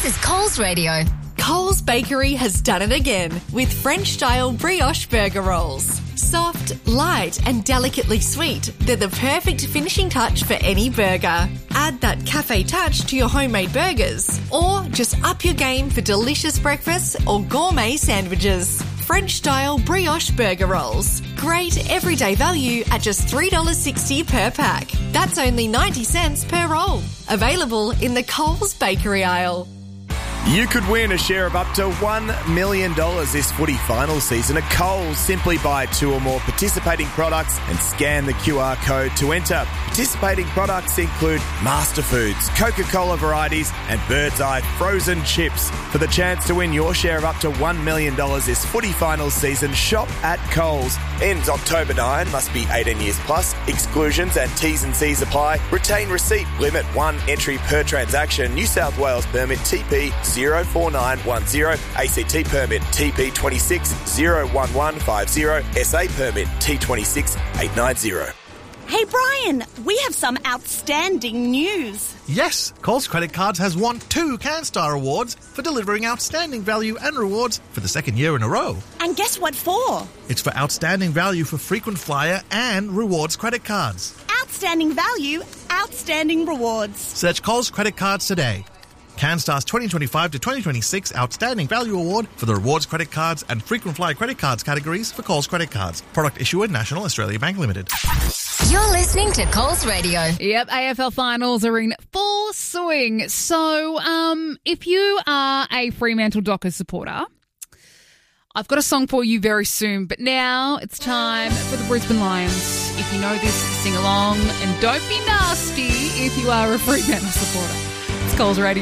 This is Coles Radio. Coles Bakery has done it again with French-style brioche burger rolls. Soft, light and delicately sweet, they're the perfect finishing touch for any burger. Add that cafe touch to your homemade burgers, or just up your game for delicious breakfasts or gourmet sandwiches. French-style brioche burger rolls. Great everyday value at just $3.60 per pack. That's only 90 cents per roll. Available in the Coles Bakery aisle. You could win a share of up to $1 million this footy final season at Coles. Simply buy 2 or more participating products and scan the QR code to enter. Participating products include Master Foods, Coca-Cola varieties and Bird's Eye frozen chips. For the chance to win your share of up to $1 million this footy final season, shop at Coles. Ends October 9, must be 18 years plus. Exclusions and T's and C's apply. Retain receipt. Limit 1 entry per transaction. New South Wales permit TP 04910, ACT permit TP 26 01150, SA permit T26 890. Hey Brian, we have some outstanding news. Yes, Coles Credit Cards has won 2 CanStar Awards for delivering outstanding value and rewards for the second year in a row. And guess what for? It's for outstanding value for frequent flyer and rewards credit cards. Outstanding value, outstanding rewards. Search Coles Credit Cards today. CanStar's 2025 to 2026 Outstanding Value Award for the Rewards Credit Cards and Frequent Flyer Credit Cards categories for Coles Credit Cards. Product issuer National Australia Bank Limited. You're listening to Coles Radio. Yep, AFL finals are in full swing. So, if you are a Fremantle Dockers supporter, I've got a song for you very soon. But now it's time for the Brisbane Lions. If you know this, sing along and don't be nasty if you are a Fremantle supporter. It's Coles Radio.